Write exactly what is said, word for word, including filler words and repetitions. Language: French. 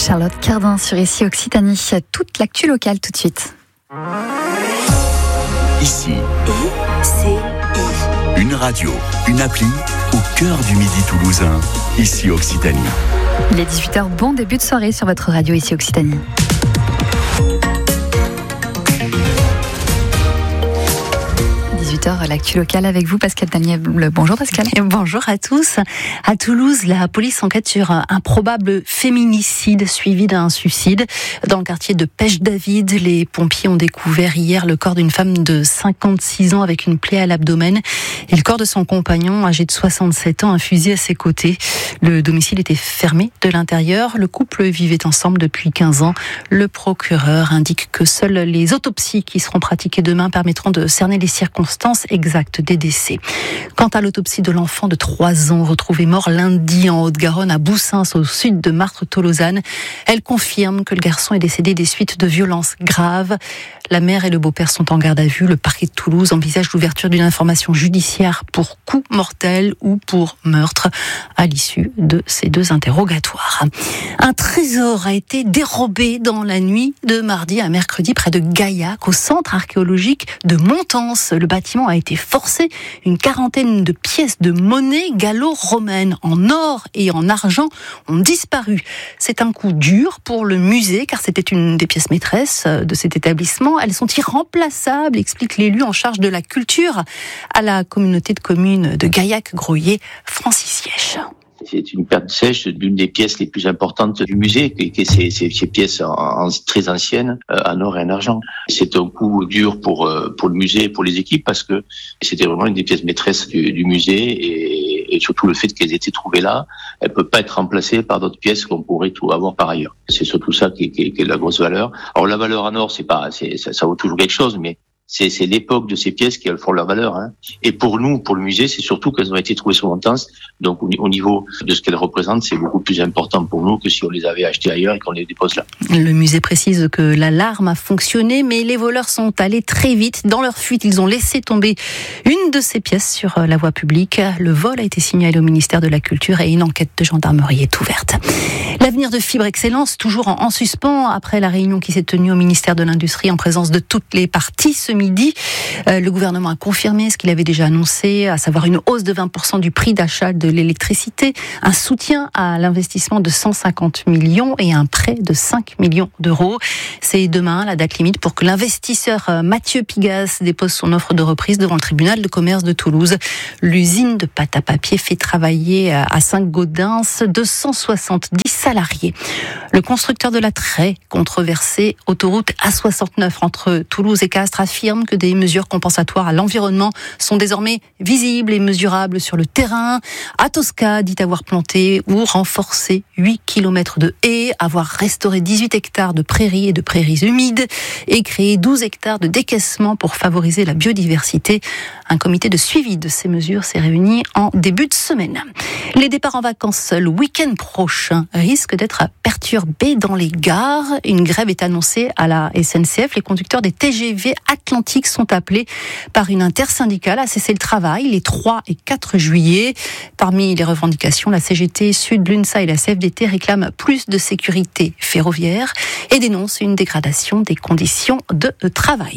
Charlotte Cardin sur Ici Occitanie. Toute l'actu locale tout de suite. Ici. Et c'est Une radio, une appli au cœur du midi toulousain. Ici Occitanie. Il est dix-huit heures, bon début de soirée sur votre radio Ici Occitanie. dix-huit heures, l'actu locale avec vous, Pascal Daniel. Bonjour Pascal. Et bonjour à tous. À Toulouse, la police enquête sur un probable féminicide suivi d'un suicide. Dans le quartier de Pêche-David, les pompiers ont découvert hier le corps d'une femme de cinquante-six ans avec une plaie à l'abdomen et le corps de son compagnon âgé de soixante-sept ans, un fusil à ses côtés. Le domicile était fermé de l'intérieur. Le couple vivait ensemble depuis quinze ans. Le procureur indique que seules les autopsies qui seront pratiquées demain permettront de cerner les circonstances exactes des décès. Quant à l'autopsie de l'enfant de trois ans retrouvé mort lundi en Haute-Garonne à Boussins au sud de Martres-Tolosane, elle confirme que le garçon est décédé des suites de violences graves. La mère et le beau-père sont en garde à vue. Le parquet de Toulouse envisage l'ouverture d'une information judiciaire pour coup mortel ou pour meurtre à l'issue de ces deux interrogatoires. Un trésor a été dérobé dans la nuit de mardi à mercredi près de Gaillac, au centre archéologique de Montance. Le bâtiment a été forcé. Une quarantaine de pièces de monnaie gallo-romaine en or et en argent ont disparu. C'est un coup dur pour le musée car c'était une des pièces maîtresses de cet établissement. Elles sont irremplaçables, explique l'élu en charge de la culture à la communauté de communes de Gaillac-Groyer, Francis Yesch. C'est une perte sèche d'une des pièces les plus importantes du musée, qui est ces, ces, ces pièces en, en, très anciennes, euh, en or et en argent. C'est un coup dur pour euh, pour le musée et pour les équipes parce que c'était vraiment une des pièces maîtresses du, du musée et, et surtout le fait qu'elles aient été trouvées là, elles ne peuvent pas être remplacées par d'autres pièces qu'on pourrait tout avoir par ailleurs. C'est surtout ça qui est, qui est, qui est de la grosse valeur. Alors la valeur en or, c'est pas, c'est, ça, ça vaut toujours quelque chose, mais C'est, c'est l'époque de ces pièces qui font leur valeur. Hein. Et pour nous, pour le musée, c'est surtout qu'elles ont été trouvées sur Montance. Donc au niveau de ce qu'elles représentent, c'est beaucoup plus important pour nous que si on les avait achetées ailleurs et qu'on les dépose là. Le musée précise que l'alarme a fonctionné, mais les voleurs sont allés très vite. Dans leur fuite, ils ont laissé tomber une de ces pièces sur la voie publique. Le vol a été signalé au ministère de la Culture et une enquête de gendarmerie est ouverte. L'avenir de Fibre Excellence, toujours en, en suspens après la réunion qui s'est tenue au ministère de l'Industrie en présence de toutes les parties ce midi. Euh, le gouvernement a confirmé ce qu'il avait déjà annoncé, à savoir une hausse de vingt pour cent du prix d'achat de l'électricité, un soutien à l'investissement de cent cinquante millions et un prêt de cinq millions d'euros. C'est demain la date limite pour que l'investisseur Mathieu Pigas dépose son offre de reprise devant le tribunal de commerce de Toulouse. L'usine de pâte à papier fait travailler à Saint-Gaudens deux cent soixante-dix salariés. Le constructeur de la très controversée autoroute A soixante-neuf entre Toulouse et Castres affirme que des mesures compensatoires à l'environnement sont désormais visibles et mesurables sur le terrain. Atosca dit avoir planté ou renforcé huit kilomètres de haies, avoir restauré dix-huit hectares de prairies et de prairies humides et créé douze hectares de décaissement pour favoriser la biodiversité. Un comité de suivi de ces mesures s'est réuni en début de semaine. Les départs en vacances le week-end prochain risquent d'être perturbés dans les gares. Une grève est annoncée à la S N C F. Les conducteurs des T G V Atlantique sont appelés par une intersyndicale à cesser le travail les trois et quatre juillet. Parmi les revendications, la C G T Sud, l'UNSA et la C F D T réclament plus de sécurité ferroviaire et dénoncent une dégradation des conditions de travail.